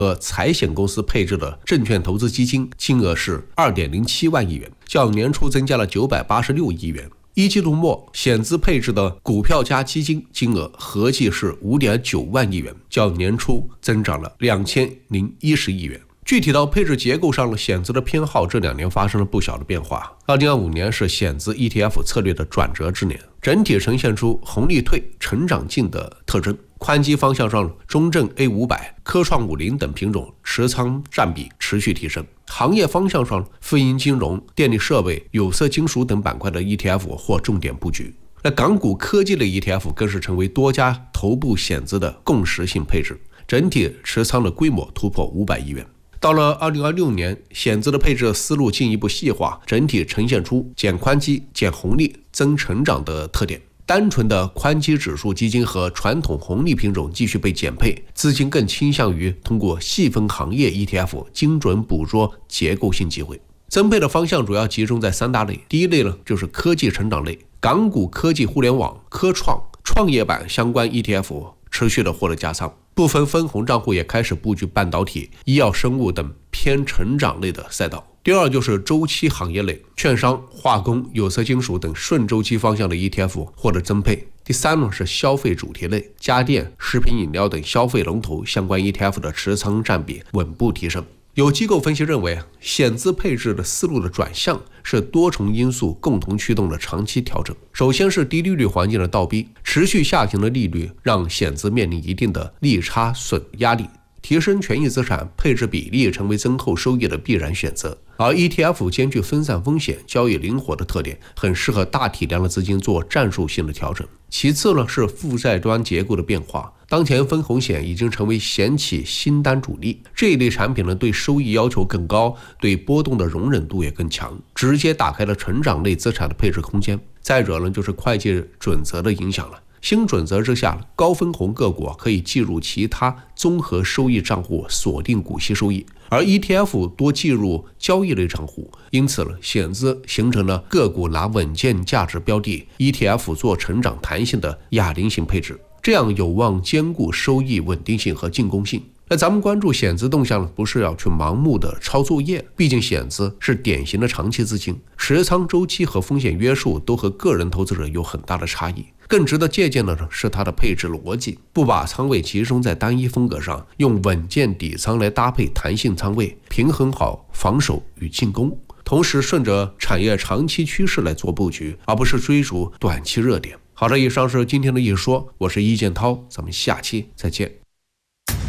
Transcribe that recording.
和财险公司配置的证券投资基金金额是 2.07 万亿元，较年初增加了986亿元。一季度末，险资配置的股票加基金金额合计是 5.9 万亿元，较年初增长了2010亿元。具体到配置结构上，险资的偏好这2年发生了不小的变化。2025年是险资 ETF 策略的转折之年，整体呈现出红利退、成长进的特征。宽基方向上，中证 A500、科创50等品种持仓占比持续提升。行业方向上，富银金融、电力设备、有色金属等板块的 ETF 或重点布局。那港股科技类 ETF 更是成为多家头部险资的共识性配置，整体持仓的规模突破500亿元。到了2026年，险资的配置思路进一步细化，整体呈现出减宽基、减红利、增成长的特点。单纯的宽基指数基金和传统红利品种继续被减配，资金更倾向于通过细分行业 ETF 精准捕捉结构性机会。增配的方向主要集中在3大类。第一类呢，就是科技成长类，港股科技互联网、科创、创业板相关 ETF 持续的获得加仓，部分分红账户也开始布局半导体、医药生物等偏成长类的赛道。第二就是周期行业类，券商、化工、有色金属等顺周期方向的 ETF 获得增配。第三呢是消费主题类，家电、食品饮料等消费龙头相关 ETF 的持仓占比稳步提升。有机构分析认为，险资配置的思路的转向是多重因素共同驱动的长期调整。首先是低利率环境的倒逼，持续下行的利率让险资面临一定的利差损压力，提升权益资产配置比例成为增厚收益的必然选择。而 ETF 兼具分散风险、交易灵活的特点，很适合大体量的资金做战术性的调整。其次呢是负债端结构的变化，当前分红险已经成为险企新单主力，这一类产品呢对收益要求更高，对波动的容忍度也更强，直接打开了成长类资产的配置空间。再者呢就是会计准则的影响了。新准则之下，高分红个股可以计入其他综合收益账户锁定股息收益，而 ETF 多计入交易类账户，因此险资形成了个股拿稳健价值标的， ETF 做成长弹性的哑铃型配置，这样有望兼顾收益稳定性和进攻性。那咱们关注险资动向，不是要去盲目的抄作业，毕竟险资是典型的长期资金，持仓周期和风险约束都和个人投资者有很大的差异。更值得借鉴的是它的配置逻辑，不把仓位集中在单一风格上，用稳健底仓来搭配弹性仓位，平衡好防守与进攻，同时顺着产业长期趋势来做布局，而不是追逐短期热点。好的，以上是今天的一说，我是易建涛，咱们下期再见。